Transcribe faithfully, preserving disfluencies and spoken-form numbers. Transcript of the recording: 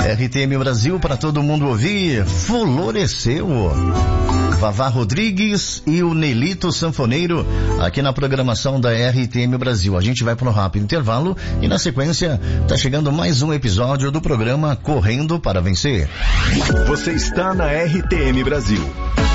R T M Brasil para todo mundo ouvir. Floresceu. Vavá Rodrigues e o Nelito Sanfoneiro aqui na programação da R T M Brasil. A gente vai para um rápido intervalo e na sequência tá chegando mais um episódio do programa Correndo para Vencer. Você está na R T M Brasil.